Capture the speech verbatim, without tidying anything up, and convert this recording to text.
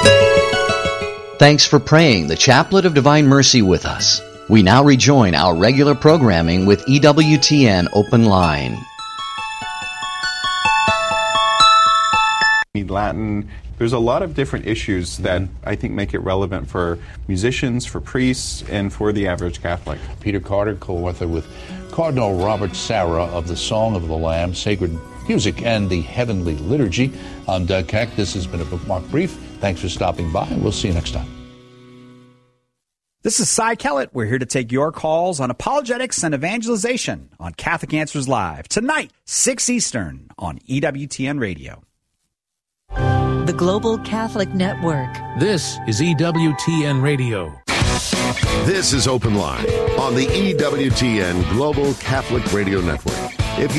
Thanks for praying the Chaplet of Divine Mercy with us. We now rejoin our regular programming with E W T N Open Line. Need Latin. There's a lot of different issues that I think make it relevant for musicians, for priests, and for the average Catholic. Peter Carter, co-author with Cardinal Robert Sarah of the Song of the Lamb, Sacred Music, and the Heavenly Liturgy. I'm Doug Keck. This has been a Bookmark Brief. Thanks for stopping by, and we'll see you next time. This is Cy Kellett. We're here to take your calls on apologetics and evangelization on Catholic Answers Live, tonight, six Eastern, on E W T N Radio. The Global Catholic Network. This is E W T N Radio. This is Open Line on the E W T N Global Catholic Radio Network.